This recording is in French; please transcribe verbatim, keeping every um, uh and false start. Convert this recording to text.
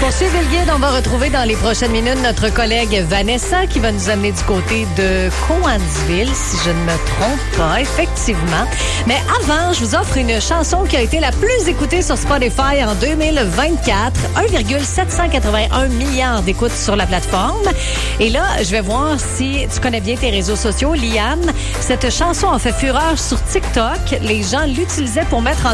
Pour suivre le guide, on va retrouver dans les prochaines minutes notre collègue Vanessa qui va nous amener du côté de Cowansville, si je ne me trompe pas, effectivement. Mais avant, je vous offre une chanson qui a été la plus écoutée sur Spotify en deux mille vingt-quatre. un virgule sept cent quatre-vingt-un milliard d'écoutes sur la plateforme. Et là, je vais voir si tu connais bien tes réseaux sociaux. Liane, cette chanson a fait fureur sur TikTok. Les gens l'utilisaient pour mettre en